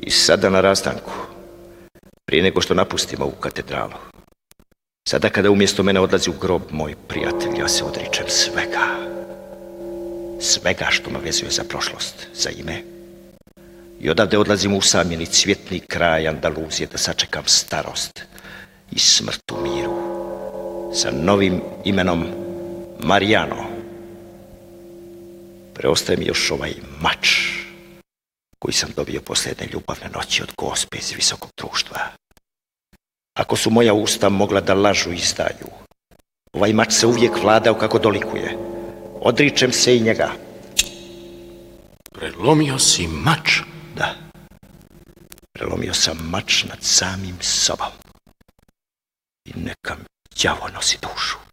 I sada na rastanku, prije nego što napustim ovu katedralu, sada kada umjesto mene odlazi u grob moj prijatelj, ja se odričem svega što me vezuje za prošlost, za ime. I odavde odlazim u usamljeni cvjetni kraj Andaluzije da sačekam starost i smrt u miru sa novim imenom Marijano. Preostaje mi još ovaj mač koji sam dobio posljedne ljubavne noći od gospe iz visokog društva. Ako su moja usta mogla da lažu i izdaju, ovaj mač se uvijek vladao kako dolikuje. Odričem se i njega. Prelomio si mač? Da. Prelomio sam mač nad samim sobom. I neka mi đavo nosi dušu.